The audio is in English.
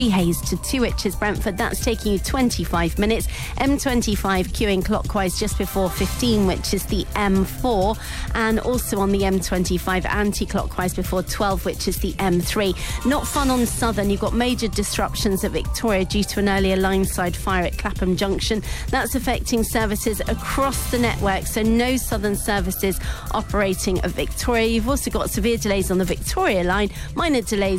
Hayes to 2 Brentford, that's taking you 25 minutes. M25 queuing clockwise just before 15, which is the M4, and also on the M25 anti-clockwise before 12, which is the M3. Not fun on Southern. You've got major disruptions at Victoria due to an earlier line-side fire at Clapham Junction. That's affecting services across the network, so no Southern services operating at Victoria. You've also got severe delays on the Victoria line, minor delays